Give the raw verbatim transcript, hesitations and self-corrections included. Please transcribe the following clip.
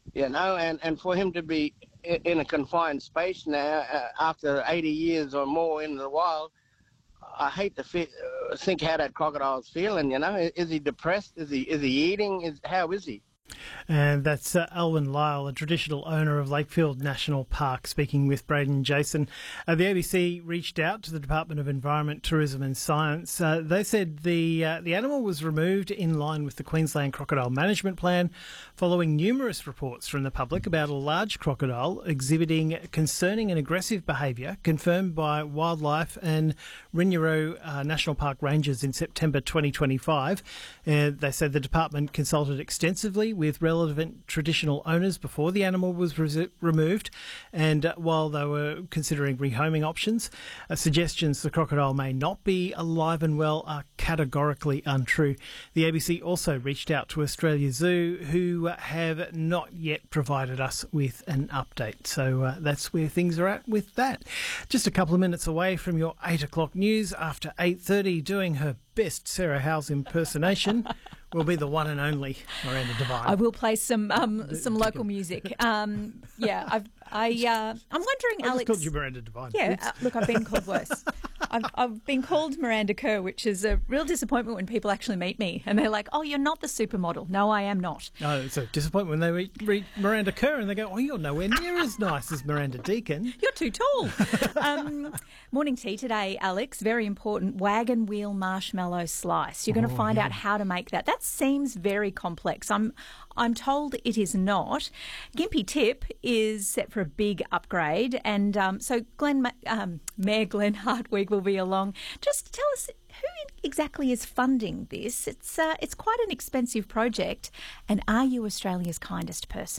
You know, and, and for him to be in a confined space now uh, after eighty years or more in the wild, I hate to fi- uh, think how that crocodile's feeling. You know, is he depressed? Is he is he eating? Is how is he? And that's uh, Alwyn Lyle, a traditional owner of Lakefield National Park, speaking with Braden and Jason. Uh, the A B C reached out to the Department of Environment, Tourism and Science. Uh, they said the uh, the animal was removed in line with the Queensland Crocodile Management Plan following numerous reports from the public about a large crocodile exhibiting concerning and aggressive behaviour confirmed by Wildlife and Ringaroa uh, National Park rangers in September twenty twenty-five. Uh, they said the department consulted extensively with relevant traditional owners before the animal was re- removed, and uh, while they were considering rehoming options, uh, suggestions the crocodile may not be alive and well are categorically untrue. The A B C also reached out to Australia Zoo, who uh, have not yet provided us with an update. So uh, that's where things are at with that. Just a couple of minutes away from your eight o'clock news. After eight thirty, doing her best Sarah Howes impersonation will be the one and only Miranda Devine. I will play some um, some local music. Um, yeah, I've, I uh, I'm wondering, I Alex. just called you Miranda Devine. Yeah, uh, look, I've been called worse. I've, I've been called Miranda Kerr, which is a real disappointment when people actually meet me and they're like, "Oh, you're not the supermodel." No, I am not. No, it's a disappointment when they read, read Miranda Kerr and they go, "Oh, you're nowhere near as nice as Miranda Deacon. You're too tall." um, morning tea today, Alex. Very important. Wagon wheel marshmallow slice. You're going to Oh, find yeah. out how to make that. That seems very complex. I'm I'm told it is not. Gympie Tip is set for a big upgrade, and um, so Glenn, Ma- um, Mayor Glenn Hartwig will be along. Just tell us who exactly is funding this. It's uh, it's quite an expensive project, and are you Australia's kindest person?